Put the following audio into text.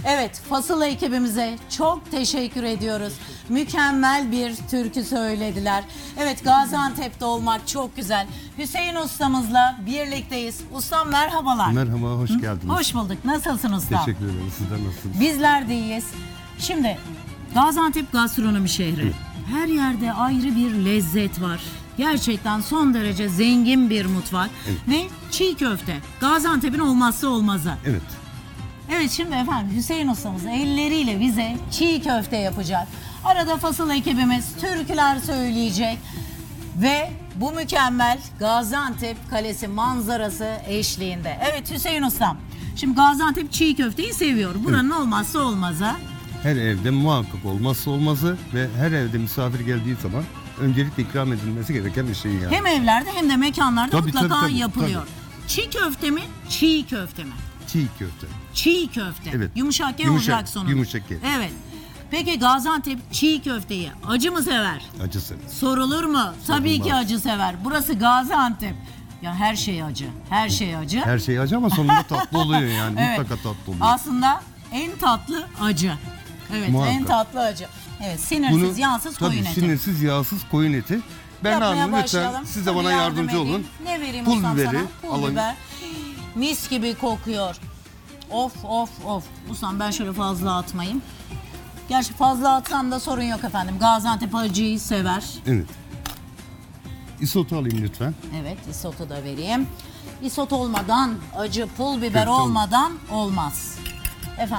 Evet, Fasıl ekibimize çok teşekkür ediyoruz. Mükemmel bir türkü söylediler. Evet, Gaziantep'te olmak çok güzel. Hüseyin ustamızla birlikteyiz. Ustam merhabalar. Merhaba, hoş geldiniz. Hoş bulduk. Nasılsın ustam? Teşekkür ederim. Sizler nasılsınız? Bizler de iyiyiz. Şimdi Gaziantep gastronomi şehri. Evet. Her yerde ayrı bir lezzet var. Gerçekten son derece zengin bir mutfak. Evet. Ve çiğ köfte. Gaziantep'in olmazsa olmazı. Evet. Evet, şimdi efendim Hüseyin ustamız elleriyle bize çiğ köfte yapacak. Arada Fasıl ekibimiz türküler söyleyecek. Ve bu mükemmel Gaziantep Kalesi manzarası eşliğinde. Evet Hüseyin ustam. Şimdi Gaziantep çiğ köfteyi seviyor. Buranın olmazsa olmazı. Her evde muhakkak olmazsa olmazı ve her evde misafir geldiği zaman öncelikle ikram edilmesi gereken bir şey yani. Hem evlerde hem de mekanlarda Tabii, mutlaka tabii, yapılıyor. Çiğ köfte mi? Çiğ köfte mi? Çiğ köfte. Çiğ köfte. Evet. Yumuşak ye Yumuşak, olacak sonunda. yumuşak ye. Evet. Peki Gaziantep çiğ köfteyi acı mı sever? Acısı. Sorulur mu? Tabii ki Sorulmaz. acı sever. Burası Gaziantep. Ya her şey acı. Her şey acı. Her şey acı ama sonunda tatlı oluyor yani. Evet. Mutlaka tatlı oluyor. Aslında en tatlı acı. Evet, Muhakkak. en tatlı acı. Evet, sinirsiz, yağsız koyun tabii, eti. sinirsiz, yağsız koyun eti. Ben Yapmaya anladım lütfen başlayalım. siz de Tabii bana yardım yardımcı edeyim. olun. Ne vereyim Pul ustam biberi sana? Pul alın. biber. Mis gibi kokuyor. Of of of. Ustam ben şöyle fazla atmayayım. Gerçi fazla atsam da sorun yok efendim. Gaziantep acıyı sever. Evet. Isotu alayım lütfen. Evet, isotu da vereyim. Isot olmadan, acı pul biber Köfte olmadan olmaz.